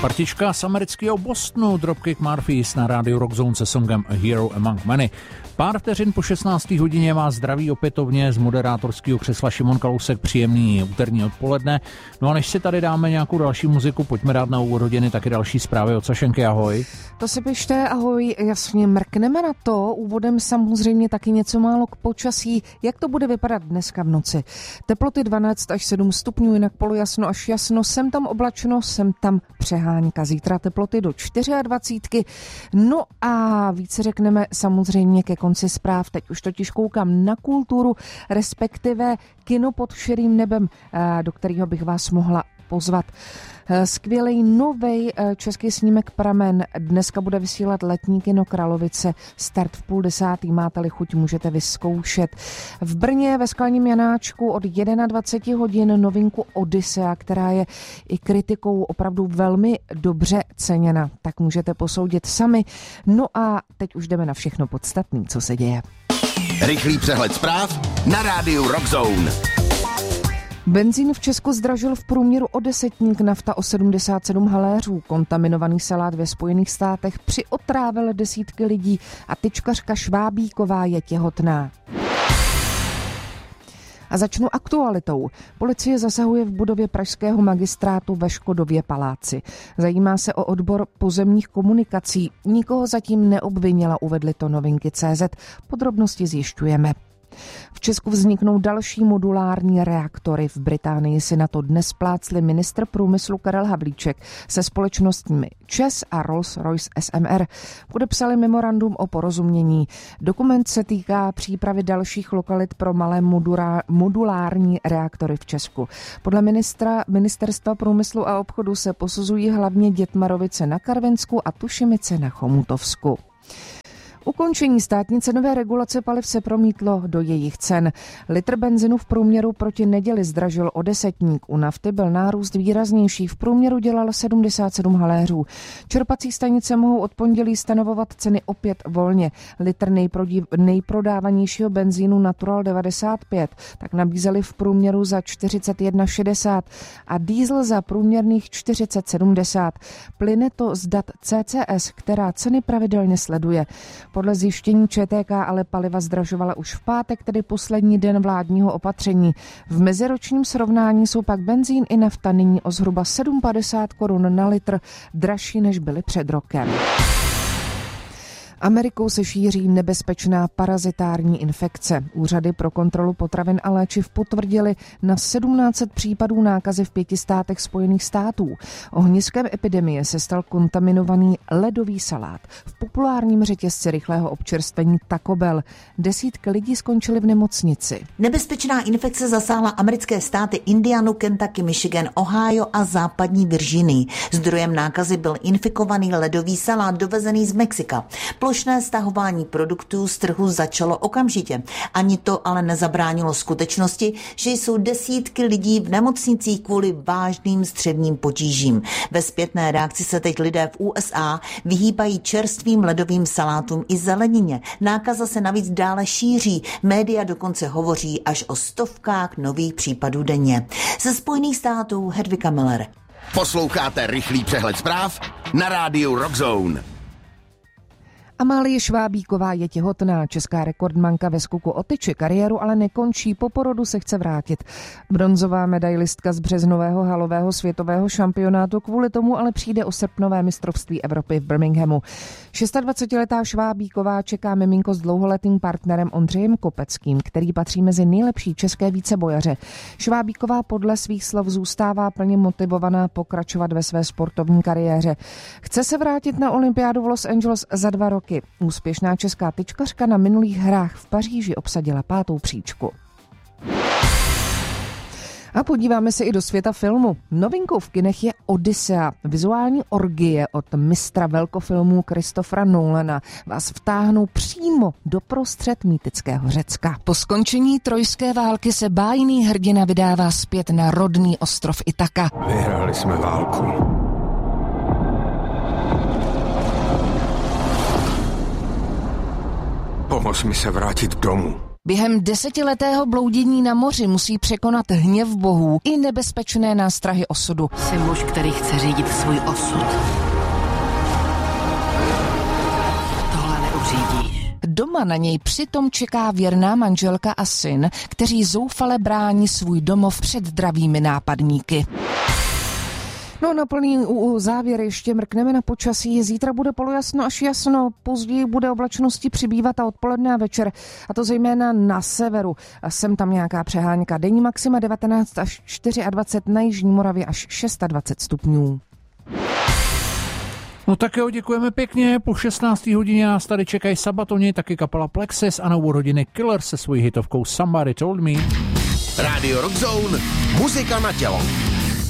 Partička z amerického Bostonu, Dropkick Murphys na rádiu Rock Zone se songem A Hero Among Many. Pár vteřin po 16. hodině vás zdraví opětovně z moderátorského křesla Šimon Kalousek, příjemný úterní odpoledne. No a než si tady dáme nějakou další muziku, pojďme dát na úvod hodiny taky další zprávy od Sašenky, ahoj. To si pište, ahoj, jasně, mrkneme na to, úvodem samozřejmě taky něco málo k počasí, jak to bude vypadat dneska v noci. Teploty 12 až 7 stupňů, jinak polojasno až jasno, sem tam oblačno, sem tam přehánka. Zítra teploty do 24. No a více řekneme samozřejmě ke konci zpráv. Teď už totiž koukám na kulturu, respektive kino pod širým nebem, do kterého bych vás mohla pozvat. Skvělej novej český snímek Pramen. Dneska bude vysílat letní kino Kralovice. Start v 9:30. Máte-li chuť, můžete vyzkoušet. V Brně ve Sklením Janáčku od 21 hodin novinku Odyssea, která je i kritikou opravdu velmi dobře ceněna. Tak můžete posoudit sami. No a teď už jdeme na všechno podstatné, co se děje. Rychlý přehled zpráv na rádiu Rock Zone. Benzín v Česku zdražil v průměru o desetník, nafta o 77 haléřů. Kontaminovaný salát ve Spojených státech přiotrávil desítky lidí a tyčkařka Švábíková je těhotná. A začnu aktualitou. Policie zasahuje v budově pražského magistrátu ve Škodově paláci. Zajímá se o odbor pozemních komunikací. Nikoho zatím neobvinila, uvedly to Novinky.cz. Podrobnosti zjišťujeme. V Česku vzniknou další modulární reaktory. V Británii si na to dnes plácli ministr průmyslu Karel Havlíček se společnostmi ČEZ a Rolls-Royce SMR. Podepsali memorandum o porozumění. Dokument se týká přípravy dalších lokalit pro malé modulární reaktory v Česku. Podle ministerstva průmyslu a obchodu se posuzují hlavně Dětmarovice na Karvinsku a Tušimice na Chomutovsku. Ukončení státní cenové regulace paliv se promítlo do jejich cen. Litr benzinu v průměru proti neděli zdražil o desetník. U nafty byl nárůst výraznější. V průměru dělal 77 haléřů. Čerpací stanice mohou od pondělí stanovovat ceny opět volně. Litr nejprodávanějšího benzínu Natural 95 tak nabízeli v průměru za 41,60 a diesel za průměrných 40,70. Plyne to z dat CCS, která ceny pravidelně sleduje. Podle zjištění ČTK ale paliva zdražovala už v pátek, tedy poslední den vládního opatření. V meziročním srovnání jsou pak benzín i nafta nyní o zhruba 7,50 korun na litr dražší, než byly před rokem. Amerikou se šíří nebezpečná parazitární infekce. Úřady pro kontrolu potravin a léčiv potvrdili na 1700 případů nákazy v 5 státech Spojených států. Ohniskem epidemie se stal kontaminovaný ledový salát v populárním řetězci rychlého občerstvení Taco Bell. Desítky lidí skončily v nemocnici. Nebezpečná infekce zasáhla americké státy Indianu, Kentucky, Michigan, Ohio a západní Virginii. Zdrojem nákazy byl infikovaný ledový salát dovezený z Mexika. Plošné stahování produktů z trhu začalo okamžitě. Ani to ale nezabránilo skutečnosti, že jsou desítky lidí v nemocnicích kvůli vážným střevním potížím. Ve zpětné reakci se teď lidé v USA vyhýbají čerstvým ledovým salátům i zelenině. Nákaza se navíc dále šíří. Média dokonce hovoří až o stovkách nových případů denně. Ze Spojených států Hedvika Miller. Posloucháte rychlý přehled zpráv na rádiu Rock Zone. Amálie Švábíková je těhotná. Česká rekordmanka ve skoku o tyči kariéru ale nekončí. Po porodu se chce vrátit. Bronzová medailistka z březnového halového světového šampionátu kvůli tomu ale přijde o srpnové mistrovství Evropy v Birminghamu. 26letá Švábíková čeká miminko s dlouholetým partnerem Ondřejem Kopeckým, který patří mezi nejlepší české vícebojaře. Švábíková podle svých slov zůstává plně motivovaná pokračovat ve své sportovní kariéře. Chce se vrátit na olympiádu v Los Angeles za 2 roky. Úspěšná česká tyčkařka na minulých hrách v Paříži obsadila 5. příčku. A podíváme se i do světa filmu. Novinkou v kinech je Odyssea. Vizuální orgie od mistra velkofilmů Christophera Nolana vás vtáhnou přímo do prostřed mýtického Řecka. Po skončení trojské války se bájný hrdina vydává zpět na rodný ostrov Itaka. Vyhráli jsme válku. Pomoz mi se vrátit domů. Během 10letého bloudění na moři musí překonat hněv bohů i nebezpečné nástrahy osudu. Jsi muž, který chce řídit svůj osud. Tohle neuřídíš. Doma na něj přitom čeká věrná manželka a syn, kteří zoufale brání svůj domov před dravými nápadníky. No na plný závěr ještě mrkneme na počasí. Zítra bude polojasno až jasno, později bude oblačnosti přibývat a odpoledne a večer, a to zejména na severu. A sem tam nějaká přehánka. Denní maxima 19 až 24, na jižní Moravě až 26 stupňů. No tak jo, děkujeme pěkně. Po 16. hodině nás tady čekají Sabatoni, taky kapela Plexus a novou rodiny Killer se svojí hitovkou Somebody Told Me. Radio Rock Zone, muzika na tělo.